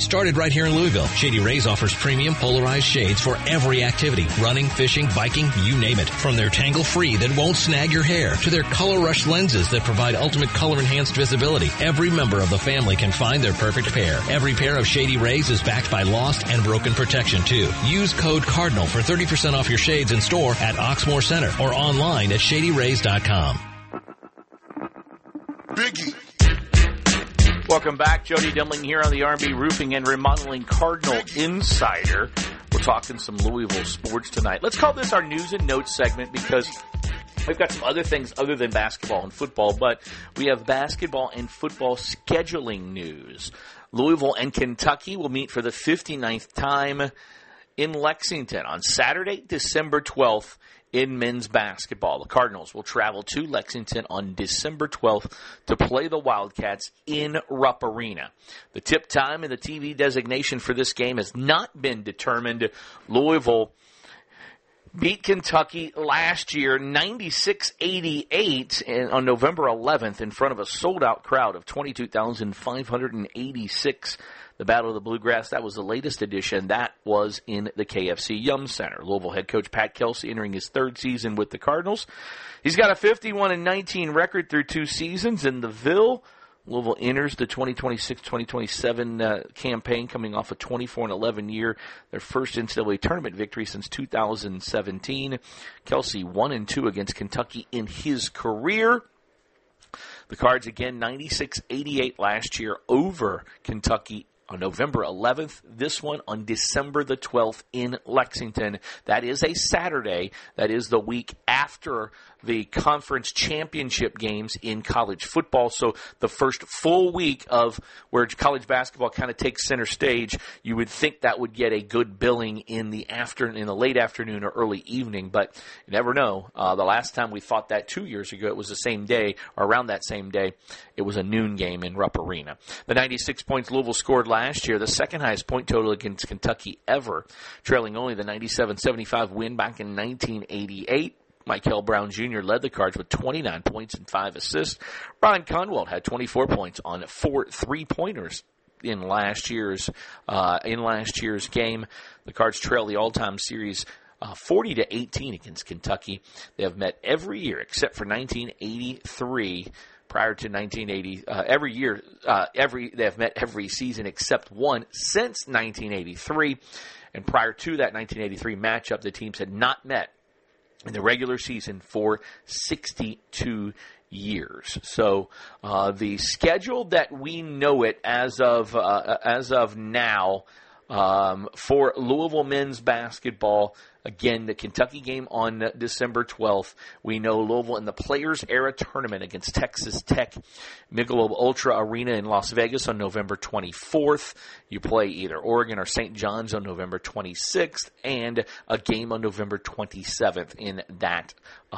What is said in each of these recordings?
Started right here in Louisville, Shady Rays offers premium polarized shades for every activity. Running, fishing, biking, you name it. From their tangle-free that won't snag your hair to their Color Rush lenses that provide ultimate color-enhanced visibility. Every member of the family can find their perfect pair. Every pair of Shady Rays is backed by lost and broken protection, too. Use code CARDINAL for 30% off your shades in store at Oxmoor Center or online at shadyrays.com. Biggie. Welcome back. Jody Demling here on the R&B Roofing and Remodeling Cardinal Insider. We're talking some Louisville sports tonight. Let's call this our news and notes segment because we've got some other things other than basketball and football, but we have basketball and football scheduling news. Louisville and Kentucky will meet for the 59th time in Lexington on Saturday, December 12th. In men's basketball, the Cardinals will travel to Lexington on December 12th to play the Wildcats in Rupp Arena. The tip time and the TV designation for this game has not been determined. Louisville beat Kentucky last year 96-88 on November 11th in front of a sold-out crowd of 22,586. The Battle of the Bluegrass, that was the latest edition. That was in the KFC Yum Center. Louisville head coach Pat Kelsey entering his third season with the Cardinals. He's got a 51-19 record through 2 seasons in the Ville. Louisville enters the 2026-2027 campaign coming off a 24-11 year, their first NCAA tournament victory since 2017. Kelsey 1-2 against Kentucky in his career. The Cards again 96-88 last year over Kentucky on November 11th, this one on December the 12th in Lexington. That is a Saturday. That is the week after the conference championship games in college football. So the first full week of where college basketball kind of takes center stage, you would think that would get a good billing in the late afternoon or early evening, but you never know. The last time we thought that 2 years ago, it was the same day, or around that same day, it was a noon game in Rupp Arena. The 96 points Louisville scored last year, the second highest point total against Kentucky ever, trailing only the 97-75 win back in 1988. Michael Brown Jr. led the Cards with 29 points and 5 assists. Brian Conwell had 24 points on 4 3-pointers in last year's game. The Cards trail the all-time series 40-18 against Kentucky. They have met every year except for 1983. Prior to 1980, they have met every season except one since 1983. And prior to that 1983 matchup, the teams had not met in the regular season for 62 years. So the schedule that we know it as of now for Louisville men's basketball. Again, the Kentucky game on December 12th. We know Louisville in the Players Era Tournament against Texas Tech, Michelob Ultra Arena in Las Vegas on November 24th. You play either Oregon or St. John's on November 26th, and a game on November 27th in that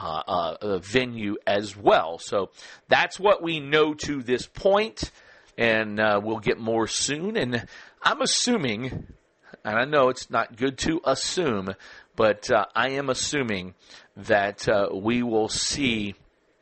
venue as well. So that's what we know to this point, and we'll get more soon. And I'm assuming, and I know it's not good to assume, but I am assuming that we will see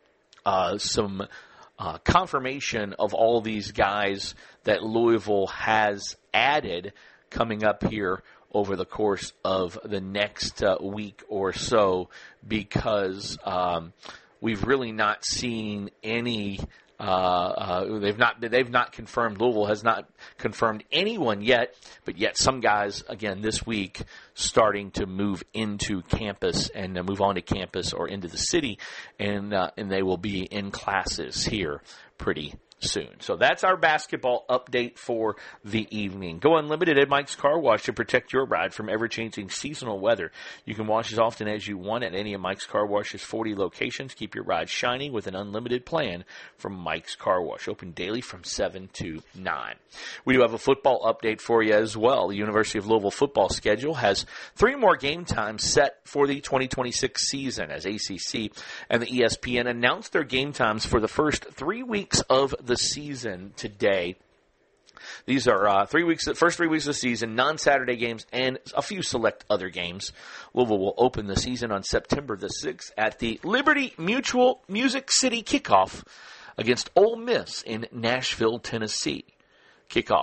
some confirmation of all these guys that Louisville has added coming up here over the course of the next week or so, because we've really not seen any. They've not confirmed. Louisville has not confirmed anyone yet, but yet some guys again this week starting to move into campus and move on to campus or into the city, and they will be in classes here pretty soon. So that's our basketball update for the evening. Go unlimited at Mike's Car Wash to protect your ride from ever-changing seasonal weather. You can wash as often as you want at any of Mike's Car Wash's 40 locations. Keep your ride shiny with an unlimited plan from Mike's Car Wash. Open daily from 7 to 9. We do have a football update for you as well. The University of Louisville football schedule has 3 more game times set for the 2026 season as ACC and the ESPN announced their game times for the first 3 weeks of the season today. These are first 3 weeks of the season, non-Saturday games, and a few select other games. Louisville will open the season on September the 6th at the Liberty Mutual Music City kickoff against Ole Miss in Nashville, Tennessee. Kickoff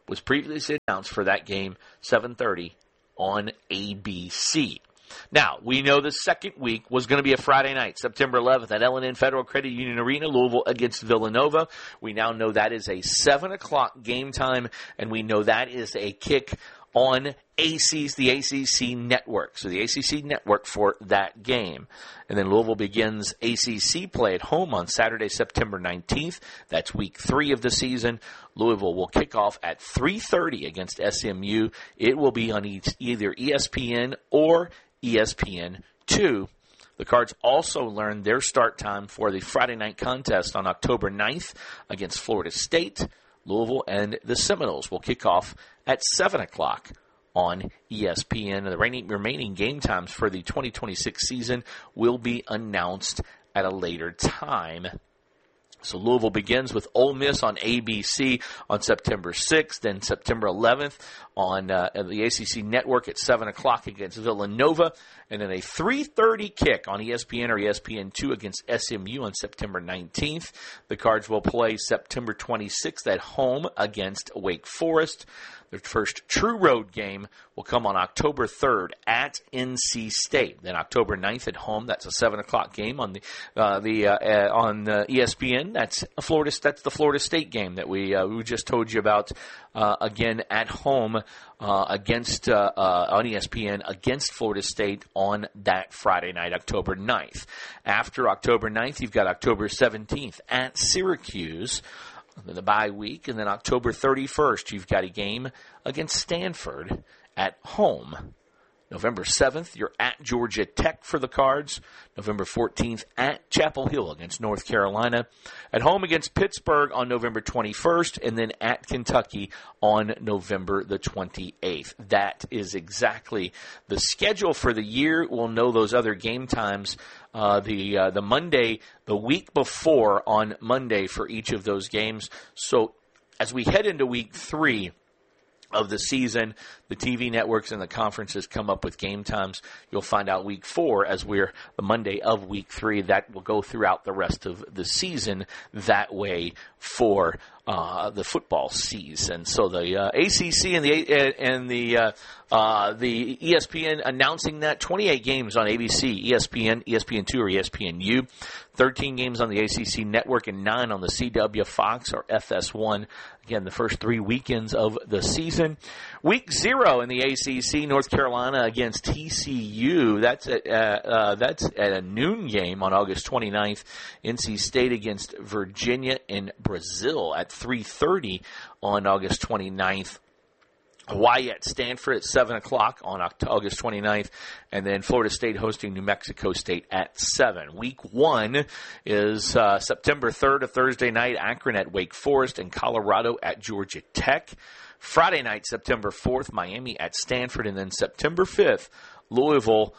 was previously announced for that game, 7:30 on ABC. Now, we know the second week was going to be a Friday night, September 11th at L&N Federal Credit Union Arena, Louisville against Villanova. We now know that is a 7 o'clock game time, and we know that is a kick on the ACC network. So the ACC network for that game. And then Louisville begins ACC play at home on Saturday, September 19th. That's week 3 of the season. Louisville will kick off at 3:30 against SMU. It will be on either ESPN or ESPN2. The Cards also learned their start time for the Friday night contest on October 9th against Florida State. Louisville and the Seminoles will kick off at 7 o'clock on ESPN. The remaining game times for the 2026 season will be announced at a later time. So Louisville begins with Ole Miss on ABC on September 6th, then September 11th on the ACC network at 7 o'clock against Villanova, and then a 3:30 kick on ESPN or ESPN2 against SMU on September 19th. The Cards will play September 26th at home against Wake Forest. Their first true road game will come on October 3rd at NC State. Then October 9th at home. That's a 7 o'clock game on ESPN. That's the Florida State game that we just told you about. Again at home against on ESPN against Florida State on that Friday night, October 9th. After October 9th, you've got October 17th at Syracuse. Then the bye week, and then October 31st, you've got a game against Stanford at home. November 7th, you're at Georgia Tech for the Cards. November 14th, at Chapel Hill against North Carolina. At home against Pittsburgh on November 21st, and then at Kentucky on November the 28th. That is exactly the schedule for the year. We'll know those other game times the Monday, the week before on Monday for each of those games. So as we head into week 3 of the season, the TV networks and the conferences come up with game times. You'll find out week 4 as we're the Monday of week 3. That will go throughout the rest of the season that way for the football season. So the ACC and the ESPN announcing that 28 games on ABC, ESPN, ESPN2 or ESPNU, 13 games on the ACC network and 9 on the CW, Fox or FS1. Again, the first 3 weekends of the season. Week 0 in the ACC, North Carolina against TCU. That's at a noon game on August 29th. NC State against Virginia in Brazil at 3:30 on August 29th. Hawaii at Stanford at 7 o'clock on August 29th, and then Florida State hosting New Mexico State at 7. Week 1 is September 3rd, a Thursday night, Akron at Wake Forest, and Colorado at Georgia Tech. Friday night, September 4th, Miami at Stanford, and then September 5th, Louisville.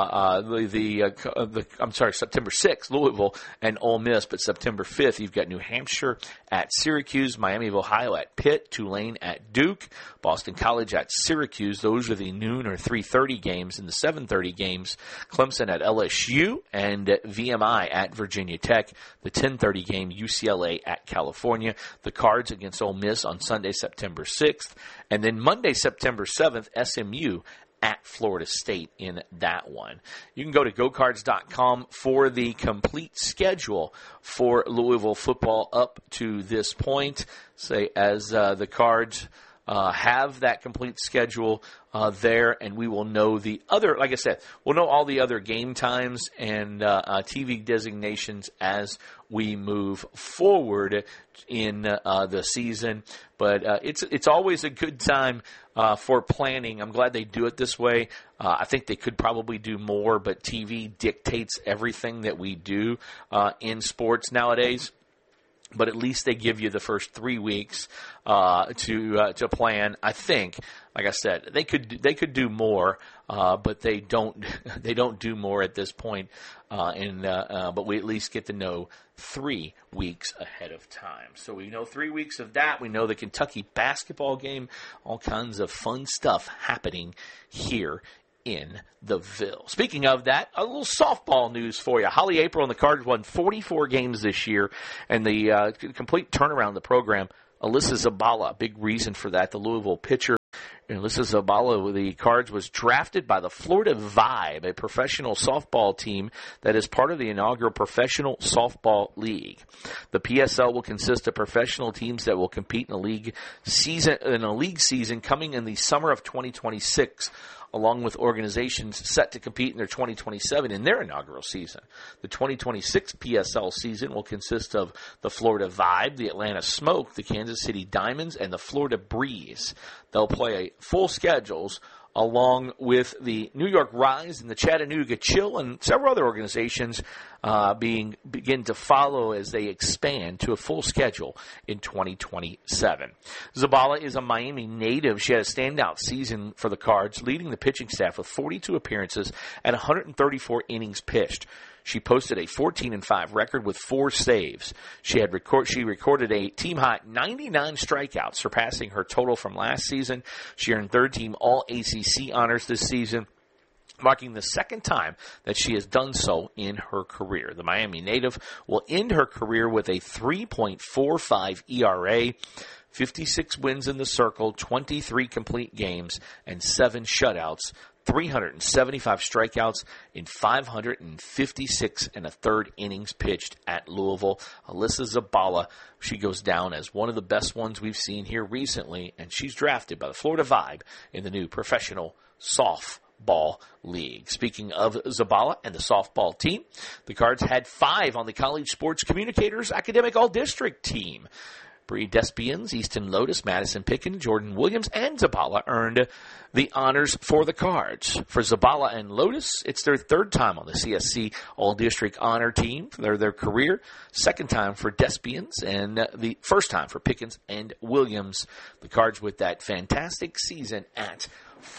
September 6th, Louisville and Ole Miss, but September 5th, you've got New Hampshire at Syracuse, Miami of Ohio at Pitt, Tulane at Duke, Boston College at Syracuse. Those are the noon or 3:30 games. And the 7:30 games, Clemson at LSU and VMI at Virginia Tech. The 10:30 game, UCLA at California. The Cards against Ole Miss on Sunday, September 6th. And then Monday, September 7th, SMU at Florida State in that one. You can go to GoCards.com for the complete schedule for Louisville football up to this point. Say as the Cards have that complete schedule there, and we will know the other, like I said, we'll know all the other game times and TV designations as we move forward in the season. But it's always a good time for planning. I'm glad they do it this way. I think they could probably do more, but TV dictates everything that we do in sports nowadays. But at least they give you the first 3 weeks to plan. I think, like I said, they could do more, but they don't do more at this point. But we at least get to know 3 weeks ahead of time. So we know 3 weeks of that. We know the Kentucky basketball game. All kinds of fun stuff happening here in the Ville. Speaking of that, a little softball news for you. Holly April and the Cards won 44 games this year, and the complete turnaround of the program, Alyssa Zabala, big reason for that. The Louisville pitcher, Alyssa Zabala with the Cards, was drafted by the Florida Vibe, a professional softball team that is part of the inaugural Professional Softball League. The PSL will consist of professional teams that will compete in a league season coming in the summer of 2026, along with organizations set to compete in their 2027 in their inaugural season. The 2026 PSL season will consist of the Florida Vibe, the Atlanta Smoke, the Kansas City Diamonds, and the Florida Breeze. They'll play full schedules along with the New York Rise and the Chattanooga Chill and several other organizations begin to follow as they expand to a full schedule in 2027. Zabala is a Miami native. She had a standout season for the Cards, leading the pitching staff with 42 appearances and 134 innings pitched. She posted a 14-5 record with 4 saves. She recorded a team-high 99 strikeouts, surpassing her total from last season. She earned third-team All-ACC honors this season, marking the second time that she has done so in her career. The Miami native will end her career with a 3.45 ERA, 56 wins in the circle, 23 complete games, and 7 shutouts, 375 strikeouts in 556 and a third innings pitched at Louisville. Alyssa Zabala, she goes down as one of the best ones we've seen here recently, and she's drafted by the Florida Vibe in the new Professional Softball League. Speaking of Zabala and the softball team, the Cards had 5 on the College Sports Communicators Academic All-District team. Bree Despians, Easton Lotus, Madison Picken, Jordan Williams, and Zabala earned the honors for the Cards. For Zabala and Lotus, it's their third time on the CSC All-District Honor Team for their career. Second time for Despians, and the first time for Pickens and Williams. The Cards with that fantastic season at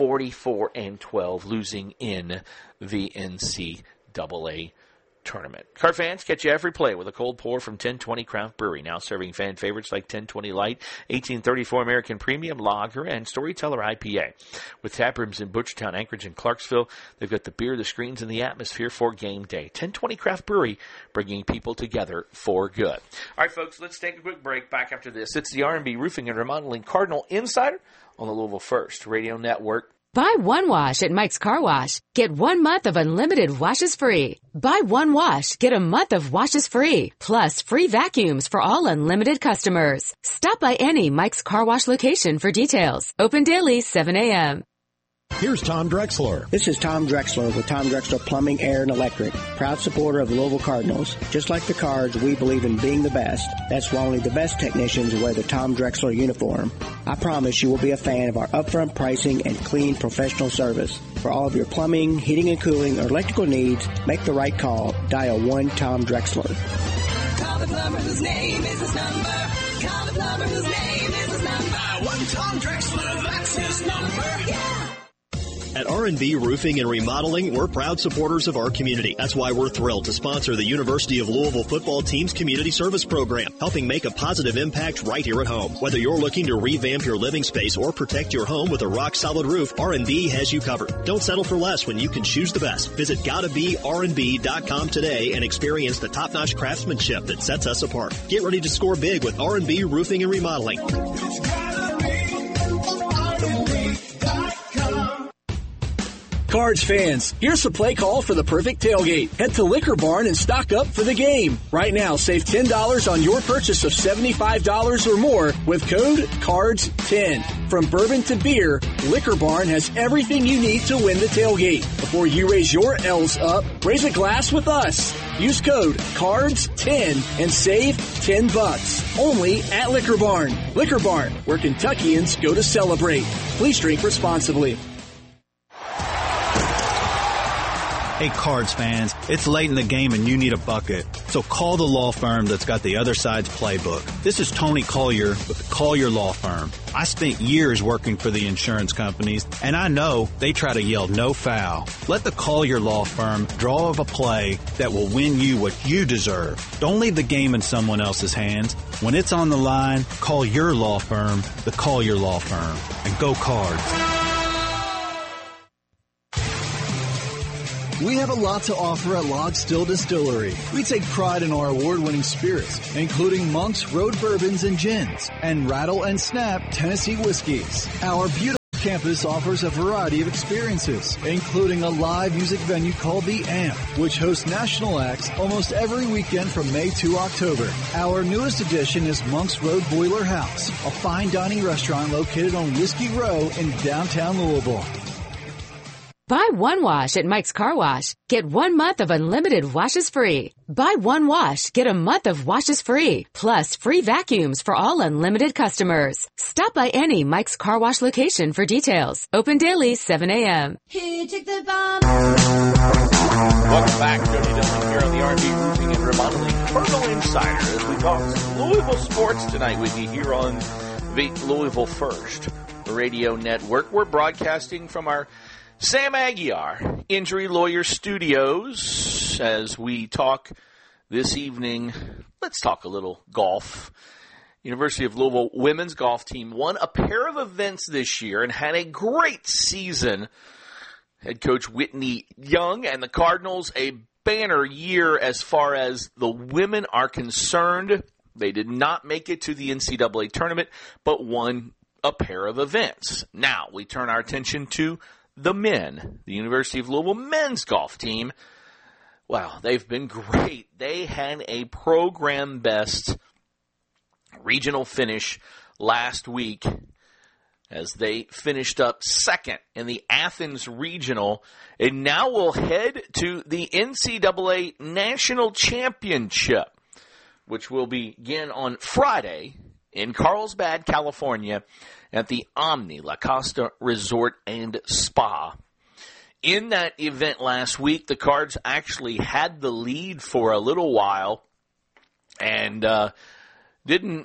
44-12, losing in the NCAA tournament. Card fans, catch every play with a cold pour from 1020 Craft Brewery, now serving fan favorites like 1020 Light, 1834 American Premium Lager, and Storyteller IPA. With tap rooms in Butchertown, Anchorage, and Clarksville, they've got the beer, the screens, and the atmosphere for game day. 1020 Craft Brewery, bringing people together for good. All right, folks, let's take a quick break. Back after this, it's the R&B Roofing and Remodeling Cardinal Insider on the Louisville First Radio Network. Buy one wash at Mike's Car Wash. Get 1 month of unlimited washes free. Buy one wash, get a month of washes free. Plus free vacuums for all unlimited customers. Stop by any Mike's Car Wash location for details. Open daily, 7 a.m. Here's Tom Drexler. This is Tom Drexler with Tom Drexler Plumbing, Air, and Electric. Proud supporter of the Louisville Cardinals. Just like the Cards, we believe in being the best. That's why only the best technicians wear the Tom Drexler uniform. I promise you will be a fan of our upfront pricing and clean professional service. For all of your plumbing, heating and cooling, or electrical needs, make the right call. Dial 1 Tom Drexler. Call the plumber whose name is his number. Call the plumber whose name is his number. Dial 1 Tom Drexler, that's his number. Yeah. At R&B Roofing and Remodeling, we're proud supporters of our community. That's why we're thrilled to sponsor the University of Louisville football team's community service program, helping make a positive impact right here at home. Whether you're looking to revamp your living space or protect your home with a rock-solid roof, R&B has you covered. Don't settle for less when you can choose the best. Visit GottaBeRnB.com today and experience the top-notch craftsmanship that sets us apart. Get ready to score big with R&B Roofing and Remodeling. Cards fans, here's the play call for the perfect tailgate. Head to Liquor Barn and stock up for the game. Right now, save $10 on your purchase of $75 or more with code CARDS10. From bourbon to beer, Liquor Barn has everything you need to win the tailgate. Before you raise your L's up, raise a glass with us. Use code CARDS10 and save $10. Only at Liquor Barn. Liquor Barn, where Kentuckians go to celebrate. Please drink responsibly. Hey, Cards fans, it's late in the game and you need a bucket. So call the law firm that's got the other side's playbook. This is Tony Collier with the Collier Law Firm. I spent years working for the insurance companies, and I know they try to yell no foul. Let the Collier Law Firm draw up a play that will win you what you deserve. Don't leave the game in someone else's hands. When it's on the line, call your law firm, the Collier Law Firm, and go Cards. We have a lot to offer at Log Still Distillery. We take pride in our award-winning spirits, including Monk's Road Bourbons and Gins, and Rattle and Snap Tennessee Whiskeys. Our beautiful campus offers a variety of experiences, including a live music venue called The Amp, which hosts national acts almost every weekend from May to October. Our newest addition is Monk's Road Boiler House, a fine dining restaurant located on Whiskey Row in downtown Louisville. Buy one wash at Mike's Car Wash. Get 1 month of unlimited washes free. Buy one wash, get a month of washes free. Plus free vacuums for all unlimited customers. Stop by any Mike's Car Wash location for details. Open daily, 7 a.m. Here, take the bomb. Welcome back, Jody Dillon here on the R&B Roofing and Remodeling Fertile Insider as we talk Louisville sports tonight with you here on the Louisville First Radio Network. We're broadcasting from our Sam Aguiar Injury Lawyer Studios as we talk this evening. Let's talk a little golf. University of Louisville women's golf team won a pair of events this year and had a great season. Head coach Whitney Young and the Cardinals, a banner year as far as the women are concerned. They did not make it to the NCAA tournament, but won a pair of events. Now we turn our attention to the men, the University of Louisville men's golf team. Wow, they've been great. They had a program best regional finish last week as they finished up second in the Athens Regional and now will head to the NCAA National Championship, which will begin on Friday in Carlsbad, California, at the Omni La Costa Resort and Spa. In that event last week, the Cards actually had the lead for a little while and didn't.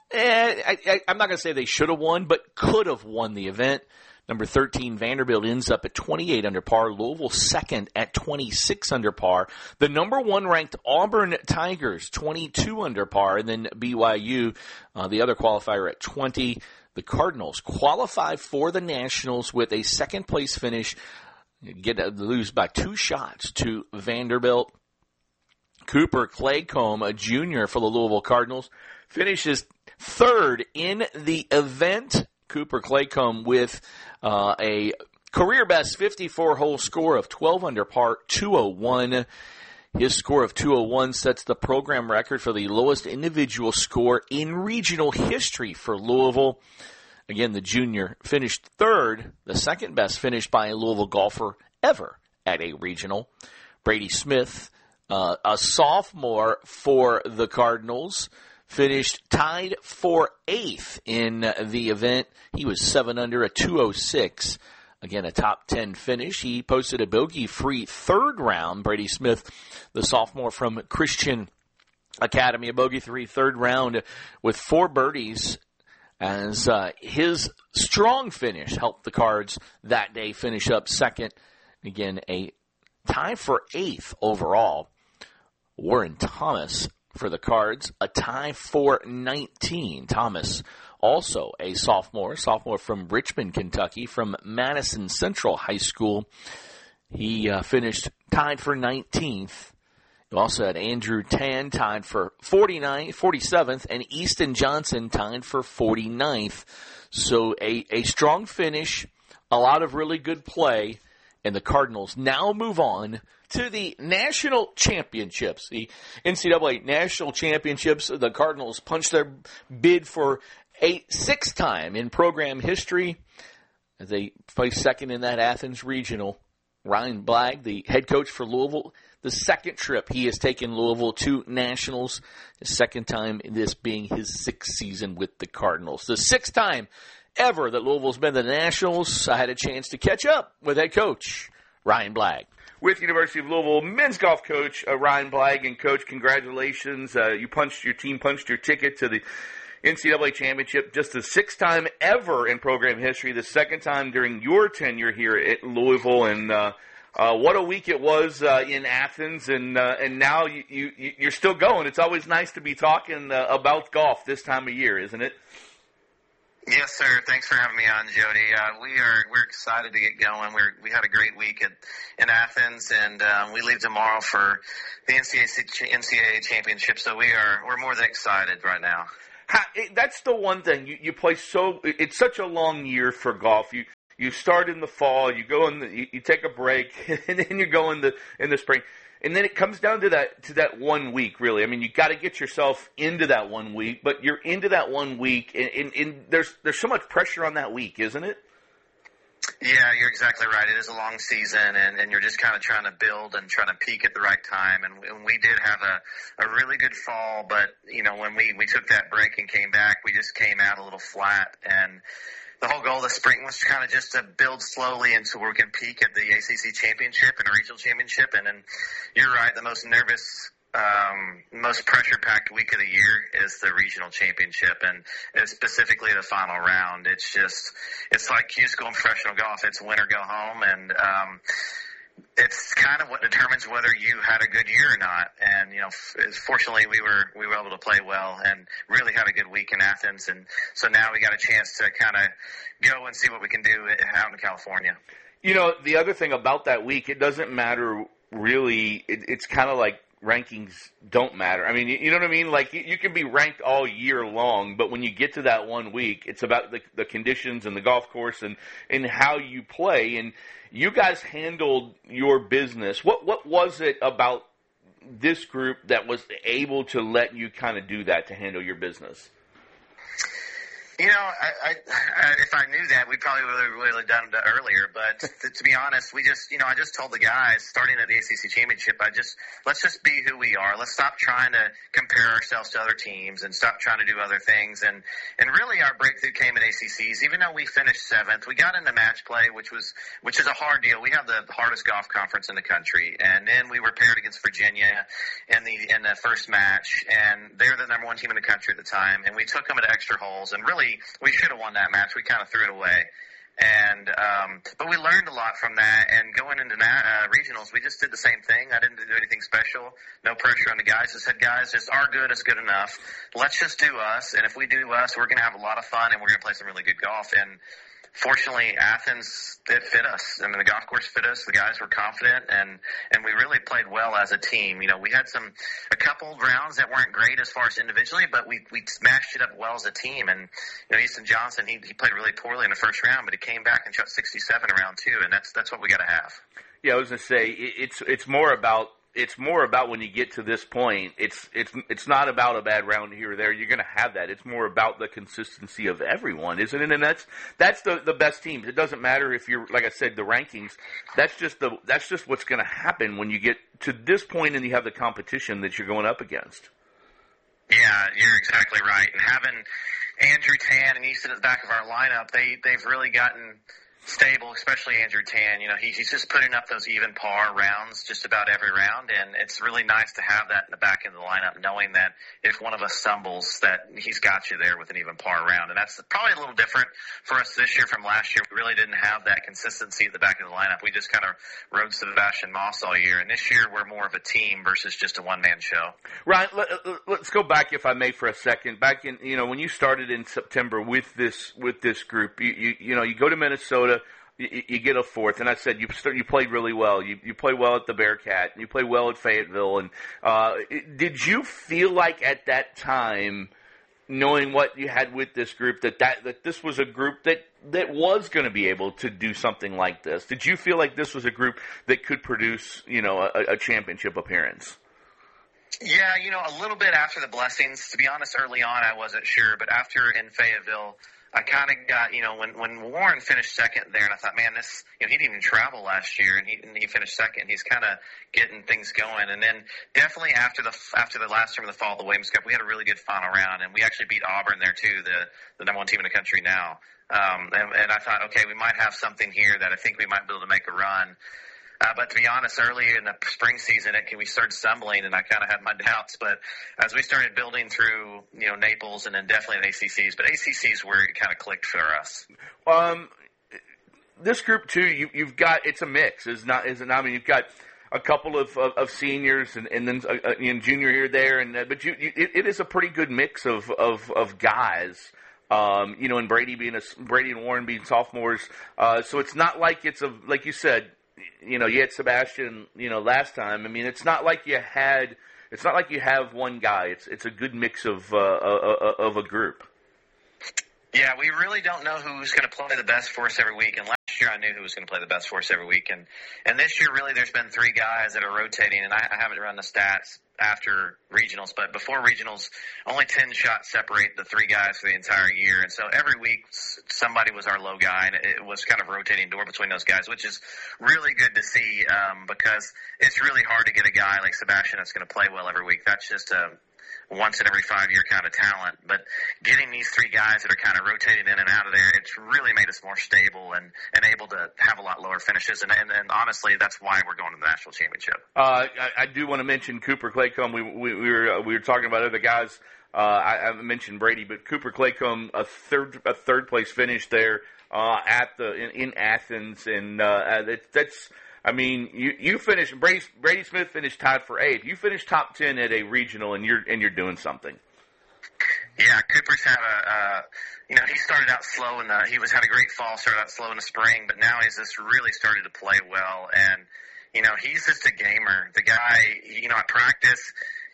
I'm not going to say they should have won, but could have won the event. Number 13, Vanderbilt ends up at 28 under par. Louisville second at 26 under par. The number one ranked Auburn Tigers, 22 under par. And then BYU, the other qualifier, at 20. The Cardinals qualify for the Nationals with a second place finish. Lose by 2 shots to Vanderbilt. Cooper Claycomb, a junior for the Louisville Cardinals, finishes third in the event. Cooper Claycomb with a career best 54-hole score of 12 under par, 201. His score of 201 sets the program record for the lowest individual score in regional history for Louisville. Again, the junior finished third, the second best finish by a Louisville golfer ever at a regional. Brady Smith, a sophomore for the Cardinals, finished tied for 8th in the event. He was 7 under, a 206. Again, a top 10 finish. He posted a bogey-free third round. Brady Smith, the sophomore from Christian Academy, a bogey-free third round with 4 birdies as his strong finish helped the Cards that day finish up second. Again, a tie for 8th overall. Warren Thomas for the Cards, a tie for 19. Thomas, also a sophomore from Richmond, Kentucky, from Madison Central High School. He finished tied for 19th. You also had Andrew Tan tied for 47th, and Easton Johnson tied for 49th. So a strong finish, a lot of really good play, and the Cardinals now move on to the national championships. The NCAA national championships, the Cardinals punched their bid for a 6th time in program history as they placed second in that Athens regional. Ryan Blagg, the head coach for Louisville, the second trip he has taken Louisville to nationals, the second time in this being his 6th season with the Cardinals. The 6th time ever that Louisville's been to the nationals. I had a chance to catch up with head coach Ryan Blagg. With University of Louisville men's golf coach Ryan Blagg. And, Coach, congratulations. Your team punched your ticket to the NCAA championship, just the 6th time ever in program history, the 2nd time during your tenure here at Louisville. And what a week it was in Athens. And now you're still going. It's always nice to be talking about golf this time of year, isn't it? Yes, sir. Thanks for having me on, Jody. We're excited to get going. We had a great week in Athens, and we leave tomorrow for the NCAA championship. So we're more than excited right now. That's the one thing you play it's such a long year for golf. You start in the fall, you go you take a break, and then you go in the spring. And then it comes down to that 1 week, really. I mean, you got to get yourself into that 1 week, but you're into that 1 week, and there's so much pressure on that week, isn't it? Yeah, you're exactly right. It is a long season, and you're just kind of trying to build and trying to peak at the right time. And we did have a really good fall, but, when we took that break and came back, we just came out a little flat. And the whole goal of the spring was kind of just to build slowly until we can peak at the ACC championship and a regional championship. And then you're right, the most nervous, most pressure-packed week of the year is the regional championship, and specifically the final round. It's like you just go in professional golf. It's win or go home, and it's kind of what determines whether you had a good year or not. And fortunately we were able to play well and really had a good week in Athens, and so now we got a chance to kind of go and see what we can do out in California. The other thing about that week, it doesn't matter really. It's kind of like rankings don't matter. I mean, you know what I mean? Like, you can be ranked all year long, but when you get to that 1 week, it's about the conditions and the golf course and how you play. And you guys handled your business. What was it about this group that was able to let you kind of do that, to handle your business? If I knew that, we probably would have done it earlier. But to be honest, I just told the guys starting at the ACC championship, let's just be who we are. Let's stop trying to compare ourselves to other teams and stop trying to do other things. And really, our breakthrough came at ACCs. Even though we finished 7th, we got into match play, which is a hard deal. We have the hardest golf conference in the country, and then we were paired against Virginia in the first match, and they're the number 1 team in the country at the time. And we took them at extra holes, and really, we should have won that match. We kind of threw it away. And but we learned a lot from that. And going into regionals, we just did the same thing. I didn't do anything special. No pressure on the guys. I said, guys, just our good is good enough. Let's just do us. And if we do us, we're going to have a lot of fun, and we're going to play some really good golf. And fortunately, Athens, it fit us. I mean, the golf course fit us. The guys were confident, and we really played well as a team. We had a couple rounds that weren't great as far as individually, but we smashed it up well as a team. And, Easton Johnson, he played really poorly in the first round, but he came back and shot 67 in round 2, and that's what we got to have. Yeah, I was going to say, it's more about when you get to this point, it's not about a bad round here or there. You're going to have that. It's more about the consistency of everyone, isn't it? And that's the best teams. It doesn't matter if you're, like I said, the rankings. That's just what's going to happen when you get to this point and you have the competition that you're going up against. Yeah, you're exactly right. And having Andrew Tan and Easton at the back of our lineup, they've really gotten stable, especially Andrew Tan. He's just putting up those even par rounds just about every round, and it's really nice to have that in the back end of the lineup, knowing that if one of us stumbles, that he's got you there with an even par round. And that's probably a little different for us this year from last year. We really didn't have that consistency at the back of the lineup. We just kind of rode Sebastian Moss all year, and this year we're more of a team versus just a one-man show. Right. Let's go back, if I may, for a second. Back in, when you started in September with this group, you go to Minnesota. You get a 4th, and I said you played really well. You played well at the Bearcat, and you played well at Fayetteville. And did you feel like at that time, knowing what you had with this group, that this was a group that was going to be able to do something like this? Did you feel like this was a group that could produce a championship appearance? Yeah, a little bit after the blessings. To be honest, early on I wasn't sure, but after in Fayetteville, I kind of got, when Warren finished second there, and I thought, man, this, he didn't even travel last year, and he finished second. He's kind of getting things going. And then definitely after the last term of the fall, the Williams Cup, we had a really good final round, and we actually beat Auburn there too, the number 1 team in the country now. And I thought, okay, we might have something here that I think we might be able to make a run. But to be honest, early in the spring season, we started stumbling, and I kind of had my doubts. But as we started building through, Naples and then definitely in ACCs, but ACCs where it kind of clicked for us. This group too, you've got, it's a mix, is it not? I mean, you've got a couple of seniors and then junior here there, but it is a pretty good mix of guys. And Brady and Warren being sophomores. So it's not like like you said, you had Sebastian, last time. I mean, it's not like you have one guy. It's a good mix of a group. Yeah, we really don't know who's going to play the best for us every week. And last year I knew who was going to play the best for us every week. And this year, really, there's been 3 guys that are rotating. And I haven't run the stats after regionals, but before regionals, only 10 shots separate the 3 guys for the entire year. And so every week, somebody was our low guy, and it was kind of rotating door between those guys, which is really good to see because it's really hard to get a guy like Sebastian that's going to play well every week. That's just a once in every 5-year kind of talent. But getting these 3 guys that are kind of rotating in and out of there, it's really made us more stable and able to have a lot lower finishes. And honestly, that's why we're going to the national championship. I do want to mention Cooper Claycomb. We were talking about other guys. I mentioned Brady, but Cooper Claycomb, a third place finish there in Athens, and that's. I mean, you finished. Brady Smith finished tied for 8th. You finished top 10 at a regional, and you're doing something. Yeah, Cooper's had he started out slow had a great fall, started out slow in the spring, but now he's just really started to play well, and he's just a gamer. The guy, at practice.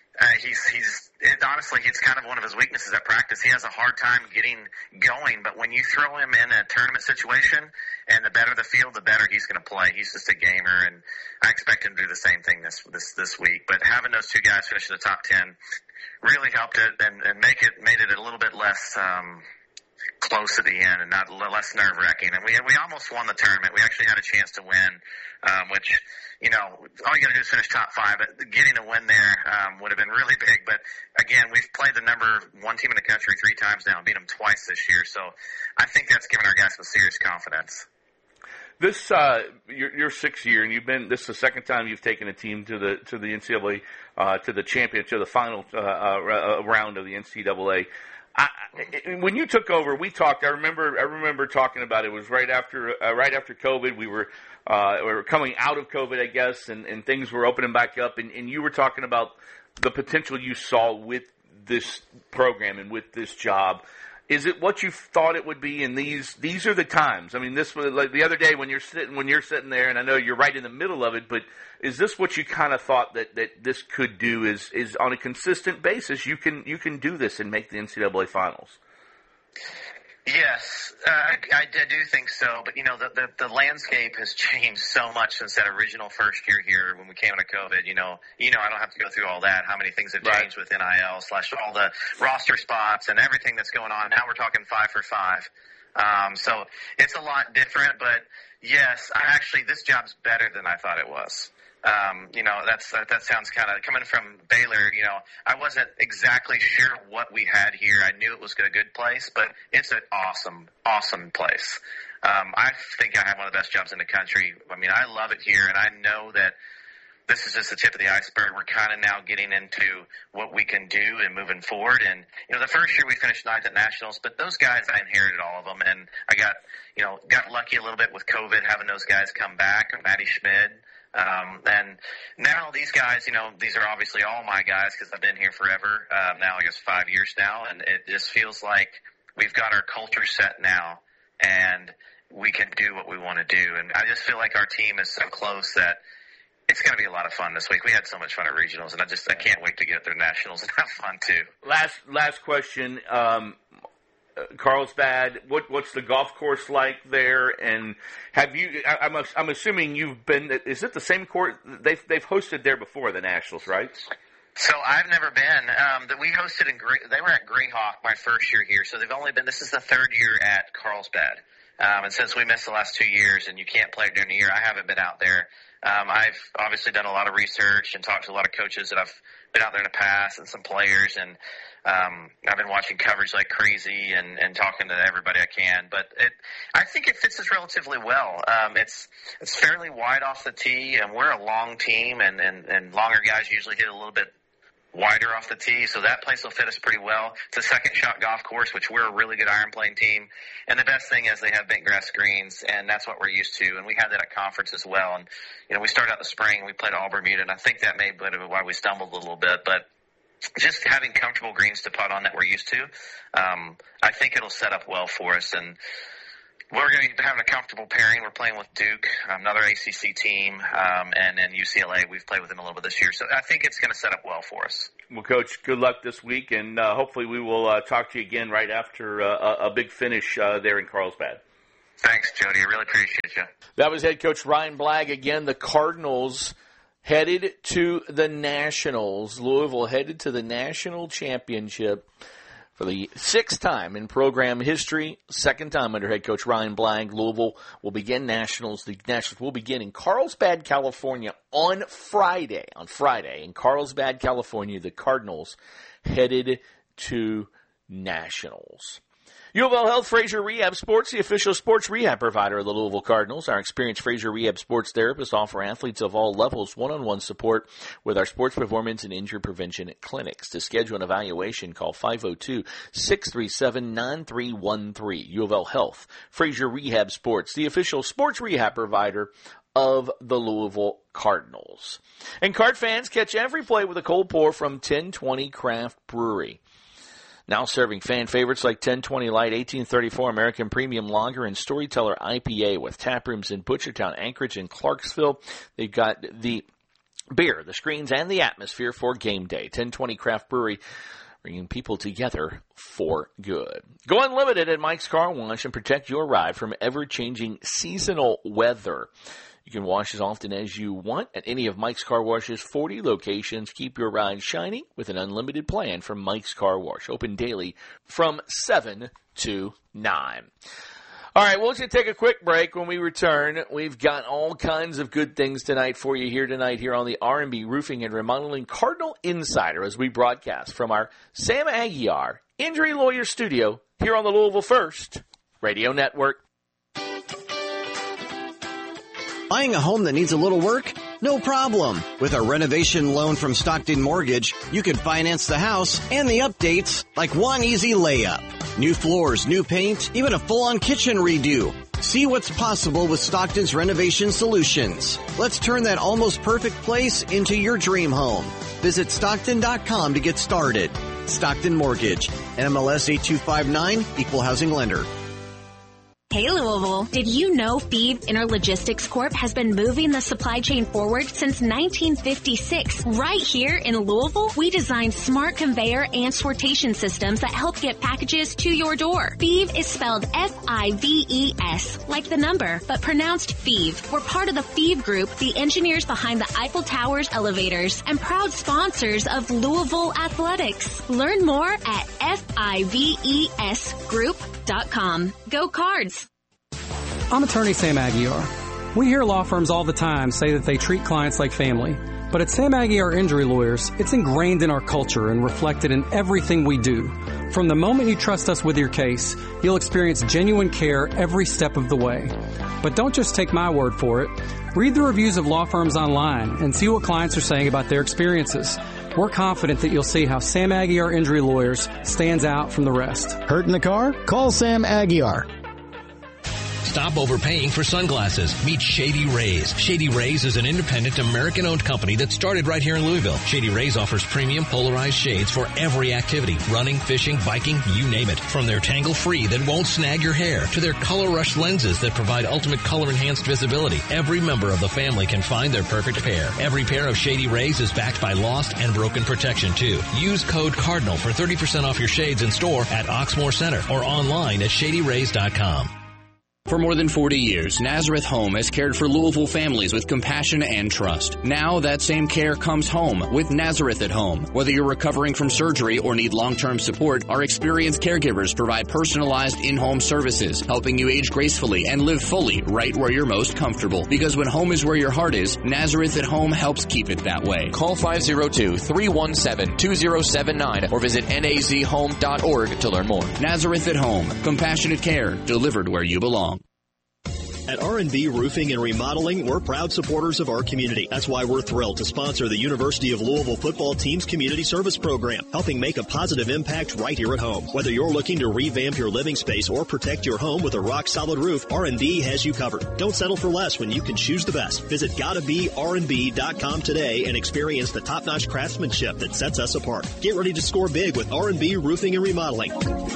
Honestly, it's kind of one of his weaknesses at practice. He has a hard time getting going, but when you throw him in a tournament situation, and the better the field, the better he's going to play. He's just a gamer, and I expect him to do the same thing this week. But having those 2 guys finish in the top 10 really helped it and made it a little bit less close at the end and not less nerve-wracking. And we almost won the tournament. We actually had a chance to win, which, all you got to do is finish top 5. But getting a win there would have been really big. But, again, we've played the number 1 team in the country 3 times now and beat them twice this year. So I think that's given our guys some serious confidence. This your 6th year, and this is the 2nd time you've taken a team to the NCAA to the championship, the final round of the NCAA. When you took over, we talked. I remember talking about it. It was right after COVID. We were coming out of COVID, I guess, and things were opening back up. And you were talking about the potential you saw with this program and with this job. Is it what you thought it would be? And these are the times. I mean, this was like the other day when you're sitting there, and I know you're right in the middle of it. But is this what you kind of thought that this could do? Is on a consistent basis you can do this and make the NCAA finals? Yes, I do think so. But, the landscape has changed so much since that original first year here when we came into COVID. I don't have to go through all that, how many things have changed with NIL / all the roster spots and everything that's going on. Now we're talking 5 for 5. So it's a lot different. But, yes, this job's better than I thought it was. That sounds kind of coming from Baylor. I wasn't exactly sure what we had here. I knew it was a good place, but it's an awesome, awesome place. I think I have one of the best jobs in the country. I mean, I love it here, and I know that this is just the tip of the iceberg. We're kind of now getting into what we can do and moving forward. And, the first year we finished 9th at nationals, but those guys, I inherited all of them. And I got lucky a little bit with COVID, having those guys come back, Matty Schmid. And now these guys, these are obviously all my guys because I've been here forever, now I guess 5 years now, and it just feels like we've got our culture set now, and we can do what we want to do. And I just feel like our team is so close that it's going to be a lot of fun this week. We had so much fun at regionals, and I can't wait to get there nationals and have fun too. Last question. Carlsbad, what's the golf course like there? And have you? I'm assuming you've been. Is it the same course they've hosted there before the nationals, right? So I've never been. We hosted they were at Greyhawk my first year here. So they've only been. This is the 3rd year at Carlsbad. And since we missed the last 2 years, and you can't play it during the year, I haven't been out there. I've obviously done a lot of research and talked to a lot of coaches that I've been out there in the past and some players, and I've been watching coverage like crazy and talking to everybody I can. But I think it fits us relatively well. It's fairly wide off the tee, and we're a long team, and longer guys usually hit a little bit wider off the tee, so that place will fit us pretty well. It's a second shot golf course, which we're a really good iron playing team. And the best thing is they have bent grass greens, and that's what we're used to. And we had that at conference as well. And, we started out the spring, we played all Bermuda, and I think that may be why we stumbled a little bit. But just having comfortable greens to putt on that we're used to, I think it'll set up well for us. And we're going to be having a comfortable pairing. We're playing with Duke, another ACC team, and then UCLA. We've played with them a little bit this year. So I think it's going to set up well for us. Well, Coach, good luck this week, and hopefully we will talk to you again right after a big finish there in Carlsbad. Thanks, Jody. I really appreciate you. That was head coach Ryan Blagg. Again, the Cardinals headed to the Nationals. Louisville headed to the National Championship for the 6th time in program history, 2nd time under head coach Ryan Blagg. Louisville will begin Nationals. The Nationals will begin in Carlsbad, California on Friday. On Friday in Carlsbad, California, the Cardinals headed to Nationals. U of L Health Fraser Rehab Sports, the official sports rehab provider of the Louisville Cardinals. Our experienced Fraser Rehab sports therapists offer athletes of all levels one-on-one support with our sports performance and injury prevention clinics. To schedule an evaluation, call 502-637-9313. U of L Health Fraser Rehab Sports, the official sports rehab provider of the Louisville Cardinals. And Card fans, catch every play with a cold pour from 1020 Craft Brewery. Now serving fan favorites like 1020 Light, 1834 American Premium Lager, and Storyteller IPA with tap rooms in Butchertown, Anchorage, and Clarksville. They've got the beer, the screens, and the atmosphere for game day. 1020 Craft Brewery, bringing people together for good. Go unlimited at Mike's Car Wash and protect your ride from ever-changing seasonal weather. You can wash as often as you want at any of Mike's Car Wash's 40 locations. Keep your ride shiny with an unlimited plan from Mike's Car Wash. Open daily from 7 to 9. All right, we'll just take a quick break. When we return, we've got all kinds of good things tonight for you here tonight here on the R&B Roofing and Remodeling Cardinal Insider as we broadcast from our Sam Aguiar Injury Lawyer Studio here on the Louisville First Radio Network. Buying a home that needs a little work? No problem. With a renovation loan from Stockton Mortgage, you can finance the house and the updates like one easy layup. New floors, new paint, even a full-on kitchen redo. See what's possible with Stockton's renovation solutions. Let's turn that almost perfect place into your dream home. Visit Stockton.com to get started. Stockton Mortgage, NMLS 8259, Equal Housing Lender. Hey Louisville, did you know Phoebe Interlogistics Corp has been moving the supply chain forward since 1956? Right here in Louisville, we designed smart conveyor and sortation systems that help get packages to your door. Phoebe is spelled F-I-V-E-S, like the number, but pronounced Phoebe. We're part of the Phoebe Group, the engineers behind the Eiffel Tower's elevators, and proud sponsors of Louisville Athletics. Learn more at FIVESgroup.com. Go Cards! I'm attorney Sam Aguiar. We hear law firms all the time say that they treat clients like family. But at Sam Aguiar Injury Lawyers, it's ingrained in our culture and reflected in everything we do. From the moment you trust us with your case, you'll experience genuine care every step of the way. But don't just take my word for it. Read the reviews of law firms online and see what clients are saying about their experiences. We're confident that you'll see how Sam Aguiar Injury Lawyers stands out from the rest. Hurt in the car? Call Sam Aguiar. Stop overpaying for sunglasses. Meet Shady Rays. Shady Rays is an independent American-owned company that started right here in Louisville. Shady Rays offers premium polarized shades for every activity. Running, fishing, biking, you name it. From their tangle-free that won't snag your hair to their color rush lenses that provide ultimate color-enhanced visibility. Every member of the family can find their perfect pair. Every pair of Shady Rays is backed by lost and broken protection, too. Use code CARDINAL for 30% off your shades in store at Oxmoor Center or online at shadyrays.com. For more than 40 years, Nazareth Home has cared for Louisville families with compassion and trust. Now that same care comes home with Nazareth at Home. Whether you're recovering from surgery or need long-term support, our experienced caregivers provide personalized in-home services, helping you age gracefully and live fully right where you're most comfortable. Because when home is where your heart is, Nazareth at Home helps keep it that way. Call 502-317-2079 or visit nazhome.org to learn more. Nazareth at Home. Compassionate care delivered where you belong. At R&B Roofing and Remodeling, we're proud supporters of our community. That's why we're thrilled to sponsor the University of Louisville football team's community service program, helping make a positive impact right here at home. Whether you're looking to revamp your living space or protect your home with a rock-solid roof, R&B has you covered. Don't settle for less when you can choose the best. Visit GottaBeRnB.com today and experience the top-notch craftsmanship that sets us apart. Get ready to score big with R&B Roofing and Remodeling.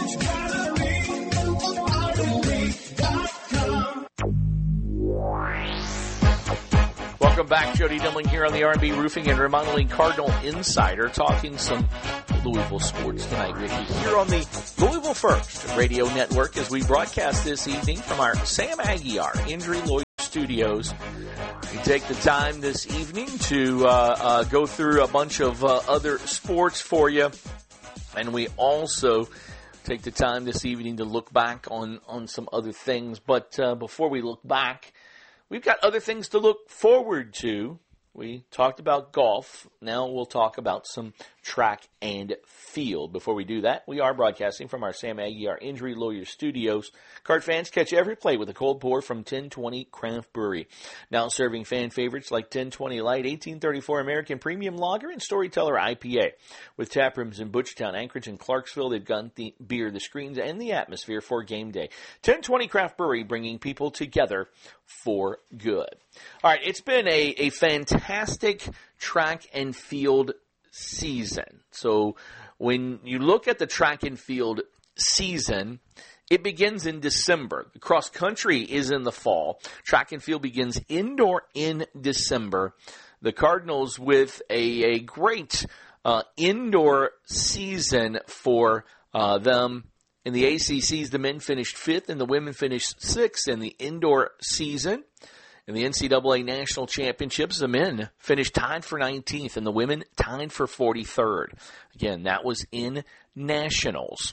Welcome back. Jody Dimling here on the R&B Roofing and Remodeling Cardinal Insider, talking some Louisville sports tonight with you here on the Louisville First Radio Network as we broadcast this evening from our Sam Aguiar Injury Lawyer Studios. We take the time this evening to go through a bunch of other sports for you, and we also take the time this evening to look back on some other things. But before we look back, we've got other things to look forward to. We talked about golf. Now we'll talk about some track and field. Before we do that, we are broadcasting from our Sam Aguiar Injury Lawyer Studios. Card fans, catch every play with a cold pour from 1020 Craft Brewery. Now serving fan favorites like 1020 Light, 1834 American Premium Lager, and Storyteller IPA. With tap rooms in Butchtown, Anchorage, and Clarksville, they've got the beer, the screens, and the atmosphere for game day. 1020 Craft Brewery, bringing people together for good. All right, it's been a fantastic track and field season. So when you look at the track and field season, it begins in December. The cross country is in the fall. Track and field begins indoor in December. The Cardinals with a great indoor season for them. In the ACCs, the men finished 5th and the women finished 6th in the indoor season. In the NCAA National Championships, the men finished tied for 19th and the women tied for 43rd. Again, that was in nationals.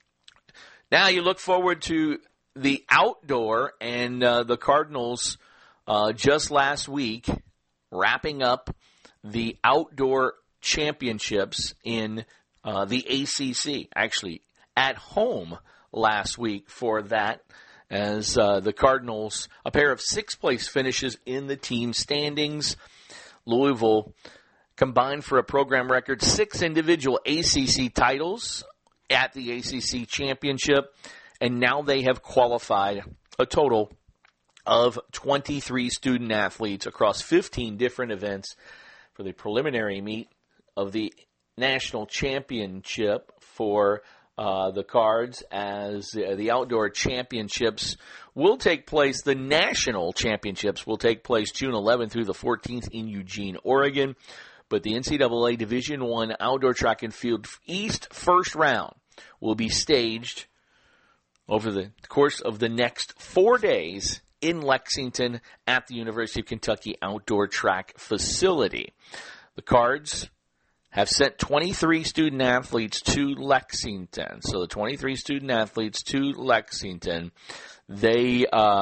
Now you look forward to the outdoor, and the Cardinals just last week wrapping up the outdoor championships in the ACC. Actually, at home last week for that, as the Cardinals, a pair of 6th-place finishes in the team standings. Louisville combined for a program record 6 individual ACC titles at the ACC championship, and now they have qualified a total of 23 student athletes across 15 different events for the preliminary meet of the national championship for the Cards, as the outdoor championships will take place. The national championships will take place June 11th through the 14th in Eugene, Oregon. But the NCAA Division I Outdoor Track and Field East first round will be staged over the course of the next 4 days in Lexington at the University of Kentucky Outdoor Track Facility. The Cards have sent 23 student athletes to Lexington. So the 23 student athletes to Lexington, they